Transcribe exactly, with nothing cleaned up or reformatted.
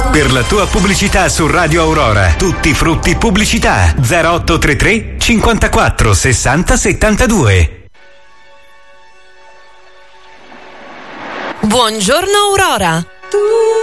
Per la tua pubblicità su Radio Aurora, tutti frutti pubblicità. zero otto tre tre cinquantaquattro sessanta settantadue. Buongiorno Aurora. Tu